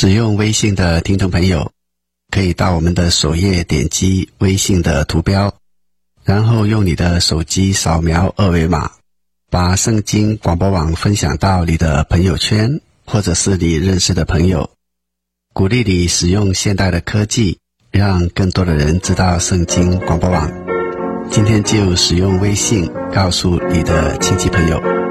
使用微信的听众朋友，可以到我们的首页点击微信的图标，然后用你的手机扫描二维码，把圣经广播网分享到你的朋友圈，或者是你认识的朋友，鼓励你使用现代的科技，让更多的人知道圣经广播网。今天就使用微信告诉你的亲戚朋友。